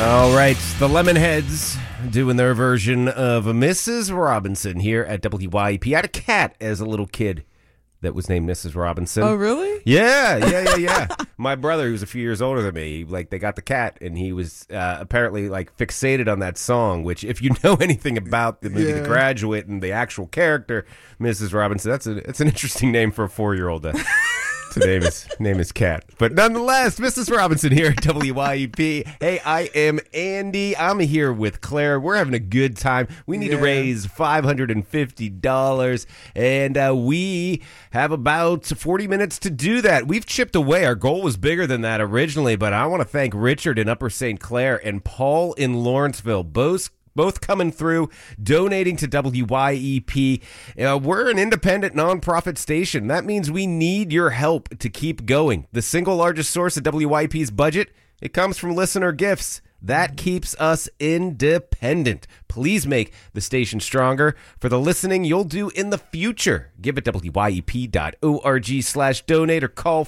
All right, the Lemonheads doing their version of Mrs. Robinson here at WYEP. I had a cat as a little kid that was named Mrs. Robinson. Oh, really? Yeah. My brother, who's a few years older than me, they got the cat, and he was apparently fixated on that song. Which, if you know anything about the movie The Graduate and the actual character Mrs. Robinson, it's an interesting name for a 4-year-old. To name his cat. But nonetheless, Mrs. Robinson here at WYEP. Hey, I am Andy. I'm here with Claire. We're having a good time. We need to raise $550, and we have about 40 minutes to do that. We've chipped away. Our goal was bigger than that originally, but I want to thank Richard in Upper St. Clair and Paul in Lawrenceville, both coming through, donating to WYEP. We're an independent nonprofit station. That means we need your help to keep going. The single largest source of WYEP's budget, it comes from listener gifts. That keeps us independent. Please make the station stronger for the listening you'll do in the future. Give at WYEP.org/donate or call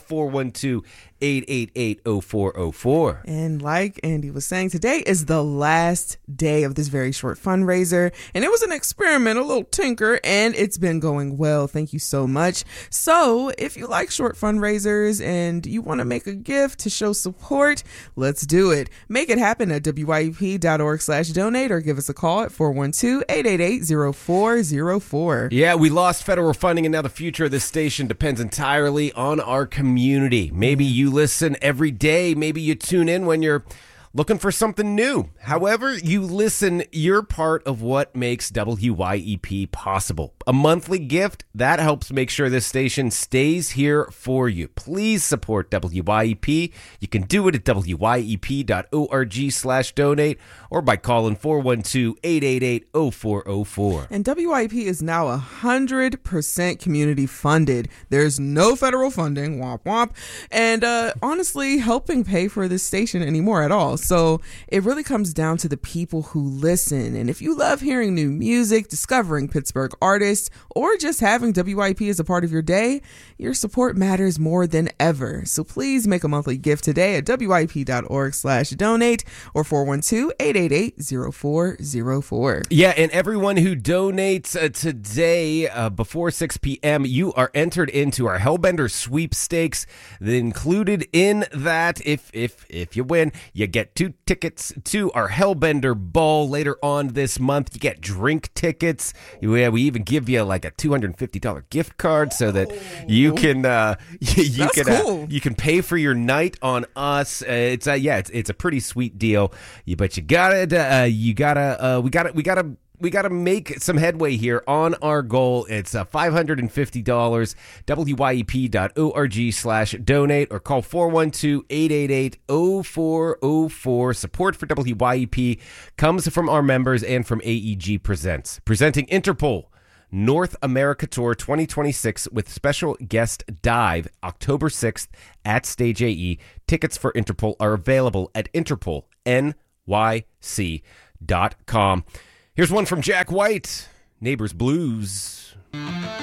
412-888-0404. And like Andy was saying, today is the last day of this very short fundraiser. And it was an experiment, a little tinker, and it's been going well. Thank you so much. So if you like short fundraisers and you want to make a gift to show support, let's do it. Make it happen at WYEP.org/donate or give us a call at 412-888-0404. Yeah, we lost federal funding, and now the future of this station depends entirely on our community. Maybe you listen every day. Maybe you tune in when you're looking for something new. However you listen, you're part of what makes WYEP possible. A monthly gift, that helps make sure this station stays here for you. Please support WYEP. You can do it at WYEP.org/donate or by calling 412-888-0404. And WYEP is now 100% community funded. There's no federal funding, womp womp, and honestly, helping pay for this station anymore at all. So it really comes down to the people who listen. And if you love hearing new music, discovering Pittsburgh artists, or just having WYEP as a part of your day, your support matters more than ever. So please make a monthly gift today at WYEP.org/donate or 412-888-0404. Yeah, and everyone who donates today before 6 p.m., you are entered into our Hellbender sweepstakes. Included in that, if you win, you get 2 tickets to our Hellbender ball later on this month. You get drink tickets. We even give you like a $250 gift card so that you can you can pay for your night on us. It's a pretty sweet deal. But we gotta make some headway here on our goal. It's $550. WYEP.org/donate or call 412-888-0404. Support for WYEP comes from our members and from AEG Presents. Presenting Interpol North America Tour 2026 with special guest Dive October 6th at Stage AE. Tickets for Interpol are available at interpolnyc.com. Here's one from Jack White, Neighbors Blues.